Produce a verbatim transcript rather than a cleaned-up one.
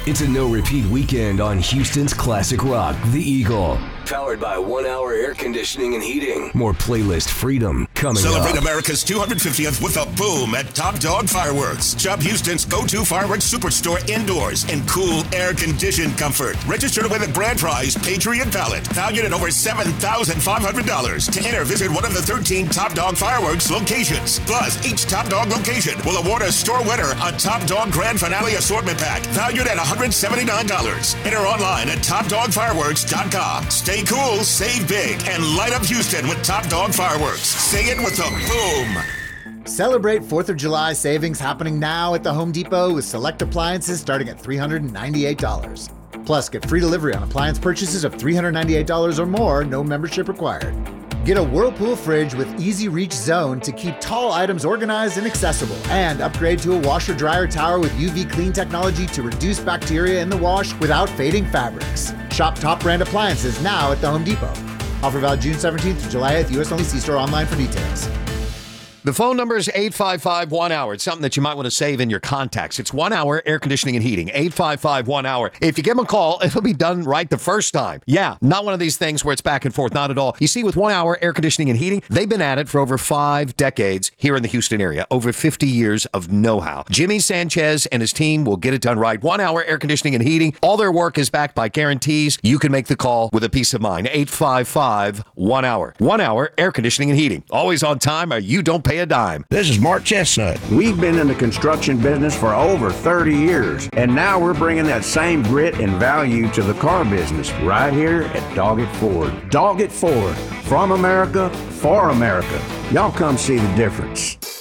It's a no-repeat weekend on Houston's classic rock, The Eagle. Powered by One Hour Air Conditioning and Heating. More playlist freedom coming Celebrate up. America's two hundred fiftieth with a boom at Top Dog Fireworks. Shop Houston's go-to fireworks superstore indoors in cool, air-conditioned comfort. Register to win the grand prize Patriot Ballot, valued at over seven thousand five hundred dollars. To enter, visit one of the thirteen Top Dog Fireworks locations. Plus, each Top Dog location will award a store winner a Top Dog Grand Finale Assortment Pack, valued at one hundred seventy-nine dollars. Enter online at top dog fireworks dot com. Stay cool, save big, and light up Houston with Top Dog Fireworks. Say it with a boom. Celebrate fourth of July savings happening now at the Home Depot with select appliances starting at three hundred ninety-eight dollars. Plus, get free delivery on appliance purchases of three hundred ninety-eight dollars or more, no membership required. Get a Whirlpool fridge with Easy Reach Zone to keep tall items organized and accessible. And upgrade to a washer-dryer tower with U V clean technology to reduce bacteria in the wash without fading fabrics. Shop top brand appliances now at the Home Depot. Offer valid June seventeenth to July eighth, U S only. See store online for details. The phone number is eight five five one hour. It's something that you might want to save in your contacts. It's One Hour Air Conditioning and Heating. eight five five one hour. If you give them a call, it'll be done right the first time. Yeah, not one of these things where it's back and forth. Not at all. You see, with One Hour Air Conditioning and Heating, they've been at it for over five decades here in the Houston area. Over fifty years of know-how. Jimmy Sanchez and his team will get it done right. One Hour Air Conditioning and Heating. All their work is backed by guarantees. You can make the call with a peace of mind. eight five five one hour. One Hour Air Conditioning and Heating. Always on time or you don't pay a dime. This is Mark Chestnut. We've been in the construction business for over thirty years, and now we're bringing that same grit and value to the car business right here at Doggett Ford. Doggett Ford, from America, for America. Y'all come see the difference.